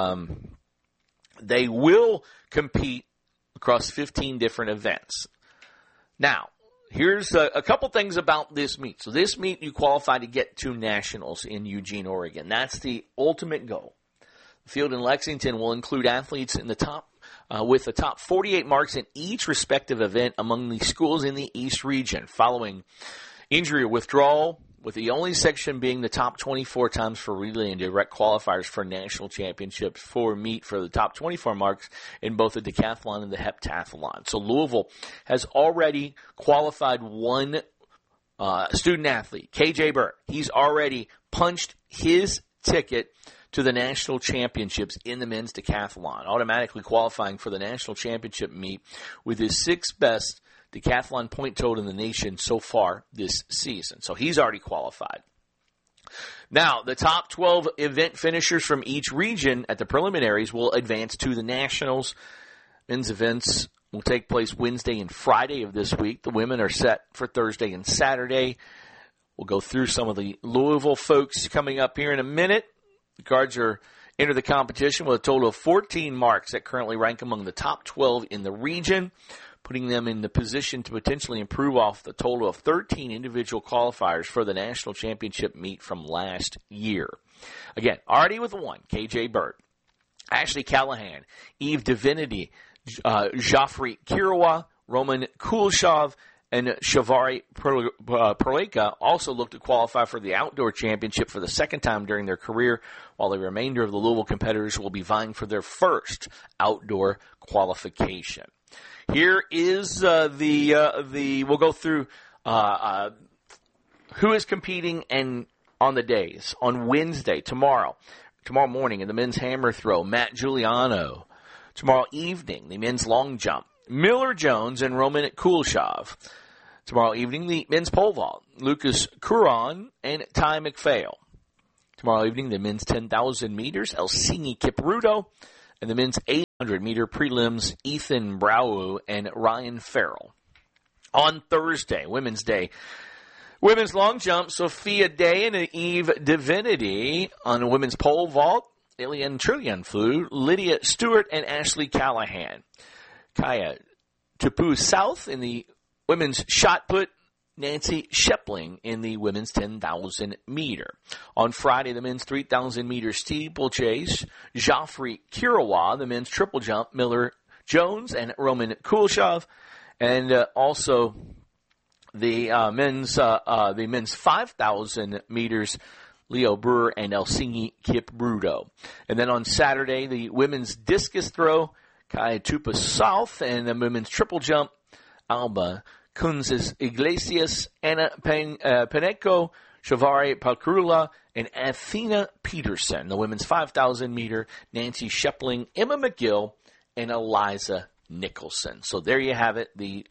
will compete across 15 different events. Now, here's a couple things about this meet. So this meet, you qualify to get to nationals in Eugene, Oregon. That's the ultimate goal. The field in Lexington will include athletes in the top with the top 48 marks in each respective event among the schools in the East region, following injury or withdrawal, with the only section being the top 24 times for relay and direct qualifiers for national championships for meet for the top 24 marks in both the decathlon and the heptathlon. So Louisville has already qualified one student athlete, KJ Burt. He's already punched his ticket to the national championships in the men's decathlon, automatically qualifying for the national championship meet with his 6th best decathlon point total in the nation so far this season. So he's already qualified. Now, the top 12 event finishers from each region at the preliminaries will advance to the nationals. Men's events will take place Wednesday and Friday of this week. The women are set for Thursday and Saturday. We'll go through some of the Louisville folks coming up here in a minute. The Cards are enter the competition with a total of 14 marks that currently rank among the top 12 in the region, putting them in the position to potentially improve off the total of 13 individual qualifiers for the national championship meet from last year. Again, already with one, KJ Burt. Ashley Callahan, Eve Divinity, Joffrey Kirawa, Roman Kuleshov, and Shavari Perleka also look to qualify for the outdoor championship for the second time during their career, while the remainder of the Louisville competitors will be vying for their first outdoor qualification. Here is we'll go through who is competing and on the days. On Wednesday, tomorrow morning in the men's hammer throw, Matt Giuliano. Tomorrow evening, the men's long jump, Miller Jones and Roman Kuleshov. Tomorrow evening, the men's pole vault, Lucas Curon and Ty McPhail. Tomorrow evening, the men's 10,000 meters, Elsingi Kipruto, and the men's 800-meter prelims, Ethan Brau and Ryan Farrell. On Thursday, Women's Day, women's long jump, Sophia Day and Eve Divinity. On the women's pole vault, Ilian Trillianflu, Lydia Stewart, and Ashley Callahan. Kaya Tapu South in the women's shot put, Nancy Shepling in the women's 10,000 meter. On Friday, the men's 3,000 meter steeplechase, Joffrey Kirawa, the men's triple jump, Miller Jones and Roman Kuleshov, and also the men's 5,000 meters, Leo Brewer and Elsingi Kipruto. And then on Saturday, the women's discus throw, Kaya Tupa South, and the women's triple jump, Alba Kunzes Iglesias, Anna Paneco, Shavari Palkrula, and Athena Peterson. The women's 5,000 meter, Nancy Shepling, Emma McGill, and Eliza Nicholson. So there you have it. The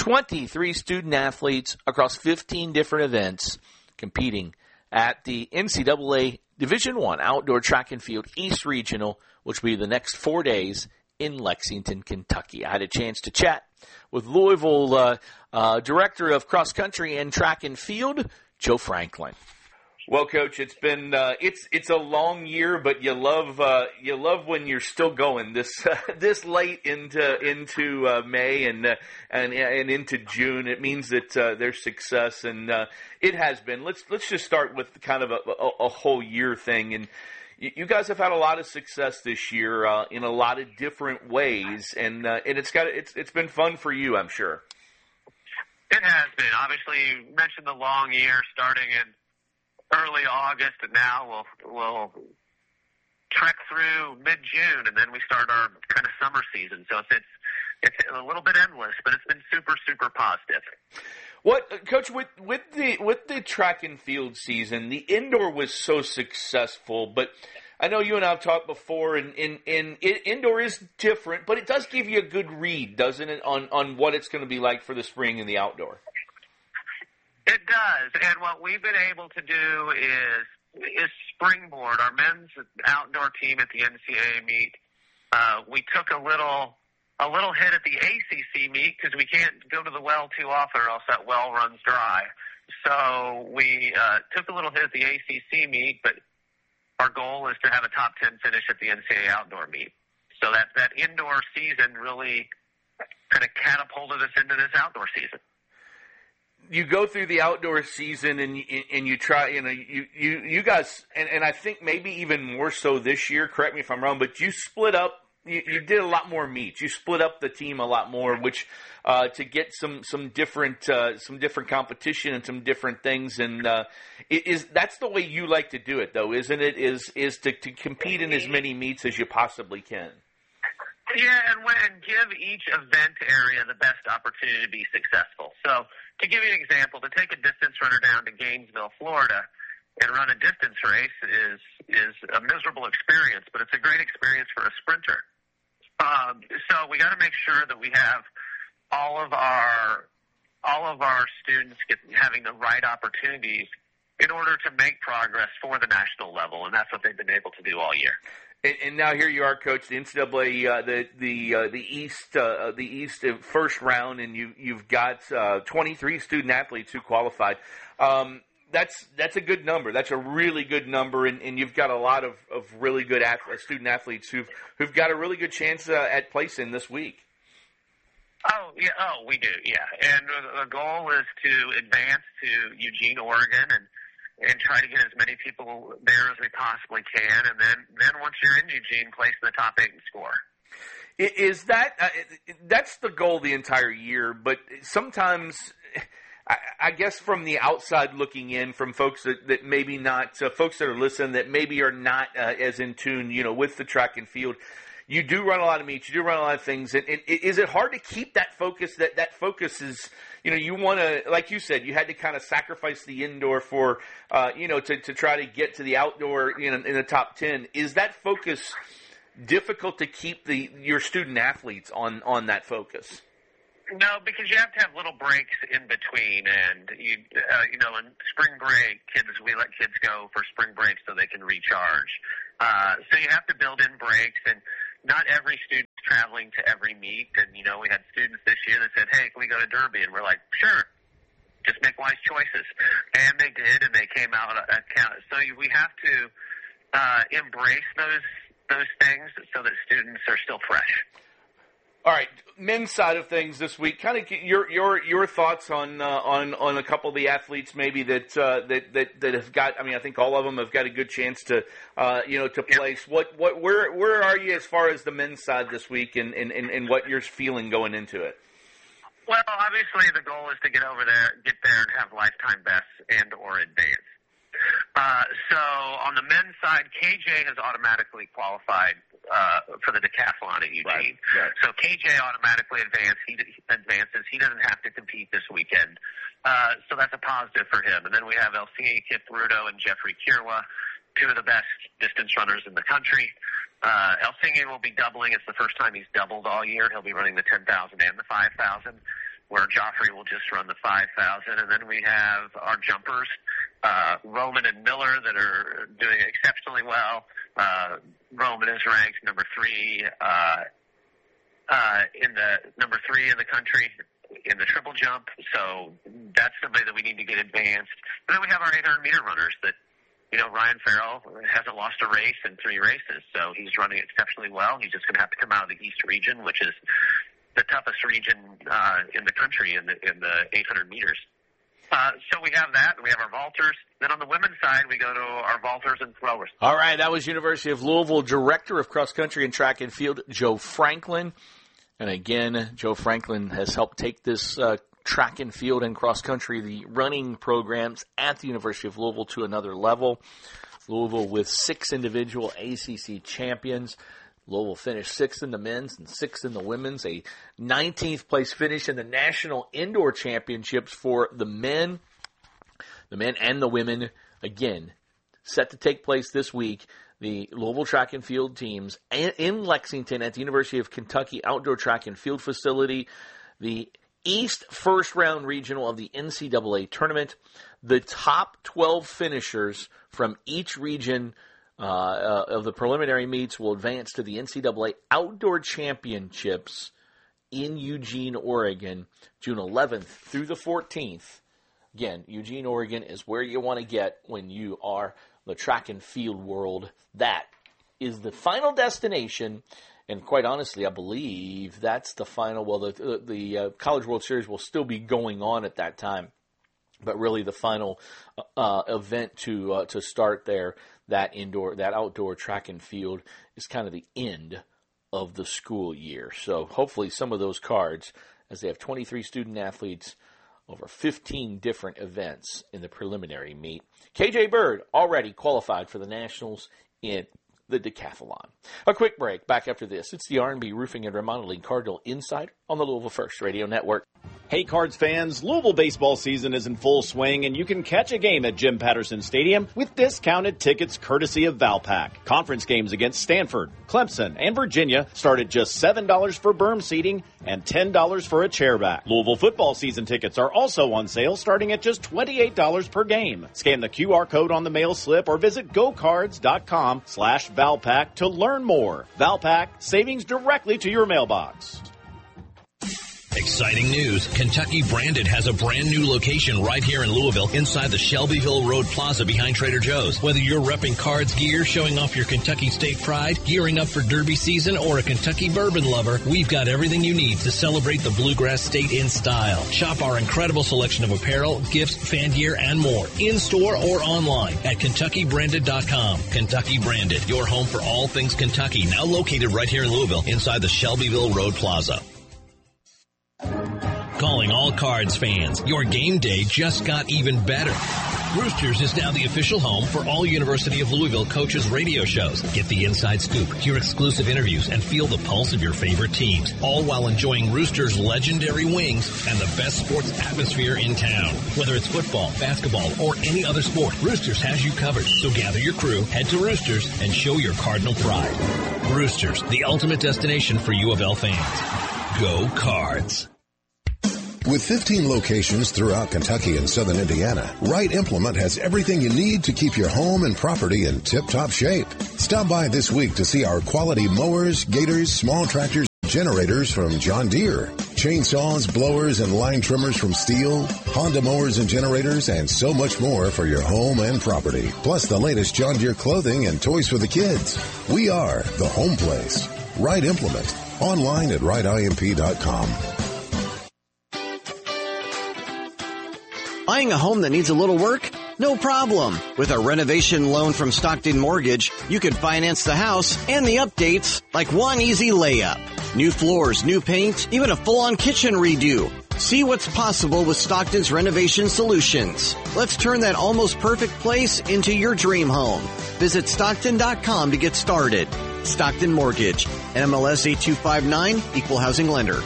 23 student athletes across 15 different events competing at the NCAA Division I Outdoor Track and Field East Regional, which will be the next 4 days in Lexington, Kentucky. I had a chance to chat with Louisville Director of Cross Country and Track and Field, Joe Franklin. Well, Coach, it's been it's a long year, but you love when you're still going this late into May and into June. It means that there's success, and it has been. Let's just start with kind of a whole year thing. And you guys have had a lot of success this year in a lot of different ways, and it's been fun for you, I'm sure. It has been. Obviously, you mentioned the long year starting in early August, and now we'll trek through mid-June, and then we start our kind of summer season. So it's a little bit endless, but it's been super, super positive. What, Coach, with the track and field season, the indoor was so successful, but I know you and I have talked before, and indoor is different, but it does give you a good read, doesn't it, on what it's going to be like for the spring in the outdoor? It does, and what we've been able to do is springboard. Our men's outdoor team at the NCAA meet, we took a little hit at the ACC meet because we can't go to the well too often or else that well runs dry. So we took a little hit at the ACC meet, but our goal is to have a top 10 finish at the NCAA outdoor meet. So that indoor season really kind of catapulted us into this outdoor season. You go through the outdoor season and you try, you guys, and I think maybe even more so this year, correct me if I'm wrong, but you split up, you did a lot more meets. You split up the team a lot more, which, to get some different competition and some different things. And, that's the way you like to do it though, isn't it? Is to compete in as many meets as you possibly can. Yeah, and give each event area the best opportunity to be successful. So, to give you an example, to take a distance runner down to Gainesville, Florida, and run a distance race is a miserable experience, but it's a great experience for a sprinter. So we got to make sure that we have all of our students having the right opportunities in order to make progress for the national level, and that's what they've been able to do all year. And now here you are, Coach, the NCAA, the East first round, and you've got 23 student athletes who qualified. That's a good number. That's a really good number, and you've got a lot of really good student athletes who've got a really good chance at placing this week. Oh yeah, we do, yeah. And the goal is to advance to Eugene, Oregon, and and try to get as many people there as we possibly can. And then once you're in Eugene, place in the top 8 and score. Is that that's the goal the entire year? But sometimes, I guess, from the outside looking in, from folks that maybe not folks that are listening that maybe are not as in tune, with the track and field. You do run a lot of meets. You do run a lot of things. And is it hard to keep that focus? That focus is, you want to, like you said, you had to kind of sacrifice the indoor for, to try to get to the outdoor, in the top 10. Is that focus difficult to keep your student athletes on that focus? No, because you have to have little breaks in between, and in spring break, we let kids go for spring break so they can recharge. So you have to build in breaks, and not every student's traveling to every meet. And we had students this year that said, "Hey, can we go to Derby?" And we're like, "Sure, just make wise choices." And they did, and they came out. So we have to embrace those things so that students are still fresh. All right, men's side of things this week. Kind of your thoughts on a couple of the athletes maybe that have got. I mean, I think all of them have got a good chance to place. Where are you as far as the men's side this week, and what you're feeling going into it? Well, obviously the goal is to get there and have lifetime bests and or advance. So on the men's side, KJ has automatically qualified for the decathlon at Eugene. Right. So KJ automatically advances. He doesn't have to compete this weekend. So that's a positive for him. And then we have Elsinge Kipruto and Jeffrey Kirwa, two of the best distance runners in the country. Elsinge will be doubling. It's the first time he's doubled all year. He'll be running the 10,000 and the 5,000. Where Joffrey will just run the 5,000. And then we have our jumpers, Roman and Miller, that are doing exceptionally well. Roman is ranked number 3 in the country in the triple jump. So that's somebody that we need to get advanced. And then we have our 800-meter runners that, Ryan Farrell hasn't lost a race in 3 races. So he's running exceptionally well. He's just going to have to come out of the East region, which is the toughest region in the country in the 800 meters. So we have that. We have our vaulters. Then on the women's side, we go to our vaulters and throwers. All right, that was University of Louisville Director of Cross Country and Track and Field, Joe Franklin. And again, Joe Franklin has helped take this track and field and cross country, the running programs at the University of Louisville, to another level. Louisville with 6 individual ACC champions. Louisville finished 6th in the men's and 6th in the women's, a 19th place finish in the National Indoor Championships for the men and the women. Again, set to take place this week. The Louisville track and field teams in Lexington at the University of Kentucky Outdoor Track and Field Facility. The East first round regional of the NCAA tournament. The top 12 finishers from each region of the preliminary meets will advance to the NCAA Outdoor Championships in Eugene, Oregon, June 11th through the 14th. Again, Eugene, Oregon is where you want to get when you are the track and field world. That is the final destination, and quite honestly, I believe that's the final. Well, the College World Series will still be going on at that time, but really the final event to start there. That outdoor track and field is kind of the end of the school year. So hopefully some of those cards, as they have 23 student athletes over 15 different events in the preliminary meet. KJ Bird already qualified for the Nationals in the decathlon. A quick break. Back after this. It's the R&B Roofing and Remodeling Cardinal Insider on the Louisville First Radio Network. Hey, Cards fans, Louisville baseball season is in full swing, and you can catch a game at Jim Patterson Stadium with discounted tickets courtesy of Valpak. Conference games against Stanford, Clemson, and Virginia start at just $7 for berm seating and $10 for a chairback. Louisville football season tickets are also on sale, starting at just $28 per game. Scan the QR code on the mail slip or visit gocards.com/Valpak to learn more. Valpak, savings directly to your mailbox. Exciting news. Kentucky Branded has a brand new location right here in Louisville inside the Shelbyville Road Plaza behind Trader Joe's. Whether you're repping Cards gear, showing off your Kentucky State pride, gearing up for Derby season, or a Kentucky bourbon lover, we've got everything you need to celebrate the Bluegrass State in style. Shop our incredible selection of apparel, gifts, fan gear, and more in-store or online at KentuckyBranded.com. Kentucky Branded, your home for all things Kentucky, now located right here in Louisville inside the Shelbyville Road Plaza. Calling all Cards fans, your game day just got even better. Roosters is now the official home for all University of Louisville coaches' radio shows. Get the inside scoop, hear exclusive interviews, and feel the pulse of your favorite teams, all while enjoying Roosters' legendary wings and the best sports atmosphere in town. Whether it's football, basketball, or any other sport, Roosters has you covered. So gather your crew, head to Roosters, and show your Cardinal pride. Roosters, the ultimate destination for U of L fans. Go Cards. With 15 locations throughout Kentucky and southern Indiana, Wright Implement has everything you need to keep your home and property in tip-top shape. Stop by this week to see our quality mowers, gators, small tractors, generators from John Deere, chainsaws, blowers, and line trimmers from Steel, Honda mowers and generators, and so much more for your home and property. Plus the latest John Deere clothing and toys for the kids. We are the home place. Wright Implement. Online at WrightIMP.com. Buying a home that needs a little work? No problem. With a renovation loan from Stockton Mortgage, you can finance the house and the updates like one easy layup. New floors, new paint, even a full-on kitchen redo. See what's possible with Stockton's renovation solutions. Let's turn that almost perfect place into your dream home. Visit Stockton.com to get started. Stockton Mortgage, NMLS 8259, Equal Housing Lender.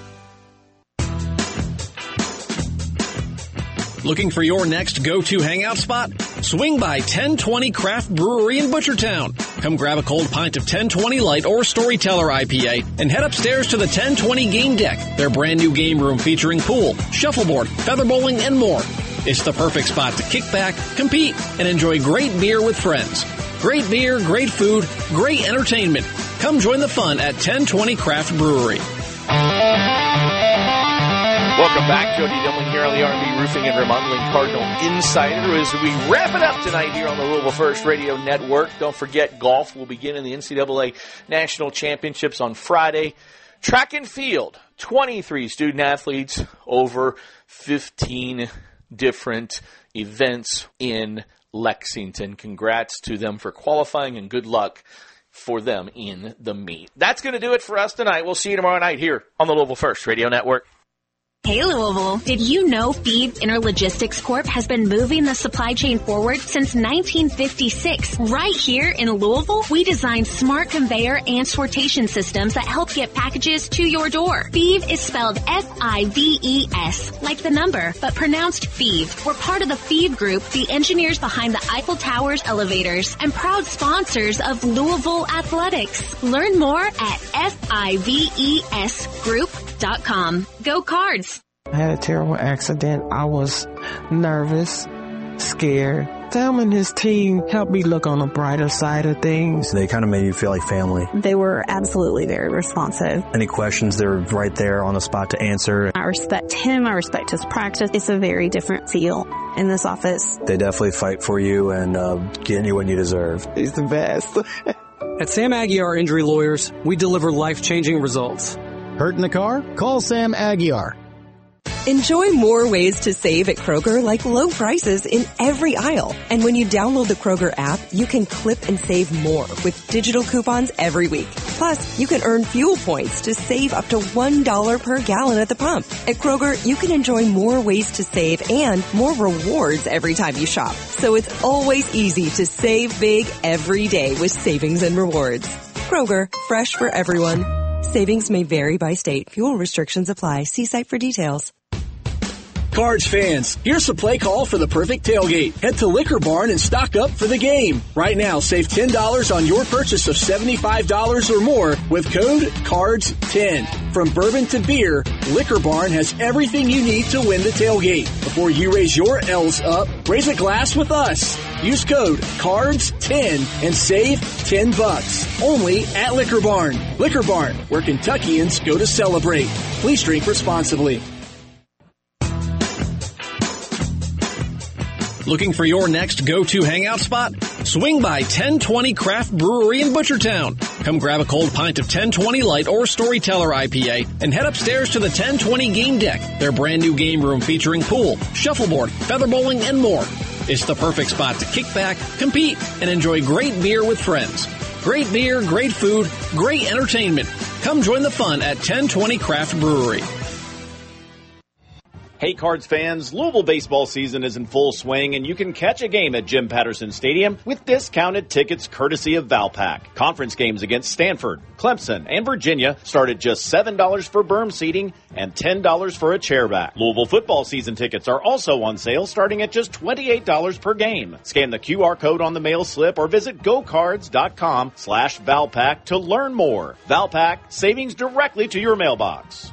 Looking for your next go-to hangout spot? Swing by 1020 Craft Brewery in Butchertown. Come grab a cold pint of 1020 Light or Storyteller IPA and head upstairs to the 1020 Game Deck, their brand new game room featuring pool, shuffleboard, feather bowling, and more. It's the perfect spot to kick back, compete, and enjoy great beer with friends. Great beer, great food, great entertainment. Come join the fun at 1020 Craft Brewery. Welcome back. Jody Dimling here on the R&B Roofing and Remodeling Cardinal Insider as we wrap it up tonight here on the Louisville First Radio Network. Don't forget, golf will begin in the NCAA National Championships on Friday. Track and field, 23 student athletes over 15 different events in Lexington. Congrats to them for qualifying and good luck for them in the meet. That's going to do it for us tonight. We'll see you tomorrow night here on the Louisville First Radio Network. Hey Louisville, did you know Phoebe Interlogistics Corp has been moving the supply chain forward since 1956? Right here in Louisville, we design smart conveyor and sortation systems that help get packages to your door. Phoebe is spelled F-I-V-E-S, like the number, but pronounced Phoebe. We're part of the Phoebe Group, the engineers behind the Eiffel Tower's elevators, and proud sponsors of Louisville Athletics. Learn more at FIVESgroup.com. Go Cards! I had a terrible accident. I was nervous, scared. Sam and his team helped me look on the brighter side of things. They kind of made you feel like family. They were absolutely very responsive. Any questions, they're right there on the spot to answer. I respect him. I respect his practice. It's a very different feel in this office. They definitely fight for you and getting you what you deserve. He's the best. At Sam Aguiar Injury Lawyers, we deliver life-changing results. Hurt in the car? Call Sam Aguiar. Enjoy more ways to save at Kroger, like low prices in every aisle. And when you download the Kroger app, you can clip and save more with digital coupons every week. Plus, you can earn fuel points to save up to $1 per gallon at the pump. At Kroger, you can enjoy more ways to save and more rewards every time you shop. So it's always easy to save big every day with savings and rewards. Kroger, fresh for everyone. Savings may vary by state. Fuel restrictions apply. See site for details. Cards fans, here's the play call for the perfect tailgate. Head to Liquor Barn and stock up for the game. Right now, save $10 on your purchase of $75 or more with code CARDS10. From bourbon to beer, Liquor Barn has everything you need to win the tailgate. Before you raise your L's up, raise a glass with us. Use code CARDS10 and save $10. Only at Liquor Barn. Liquor Barn, where Kentuckians go to celebrate. Please drink responsibly. Looking for your next go-to hangout spot? Swing by 1020 Craft Brewery in Butchertown. Come grab a cold pint of 1020 Light or Storyteller IPA and head upstairs to the 1020 Game Deck, their brand new game room featuring pool, shuffleboard, feather bowling, and more. It's the perfect spot to kick back, compete, and enjoy great beer with friends. Great beer, great food, great entertainment. Come join the fun at 1020 Craft Brewery. Hey, Cards fans, Louisville baseball season is in full swing, and you can catch a game at Jim Patterson Stadium with discounted tickets courtesy of Valpak. Conference games against Stanford, Clemson, and Virginia start at just $7 for berm seating and $10 for a chairback. Louisville football season tickets are also on sale starting at just $28 per game. Scan the QR code on the mail slip or visit gocards.com/Valpak to learn more. Valpak, savings directly to your mailbox.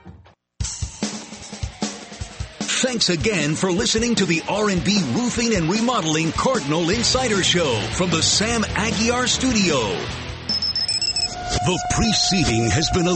Thanks again for listening to the R&B Roofing and Remodeling Cardinal Insider Show from the Sam Aguiar Studio. The preceding has been a